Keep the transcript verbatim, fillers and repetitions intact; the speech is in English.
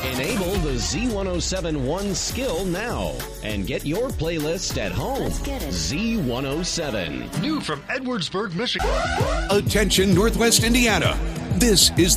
Enable the Z one oh seven One skill now and get your playlist at home. Let's get it. Z one oh seven. New from Edwardsburg, Michigan. Attention, Northwest Indiana. This is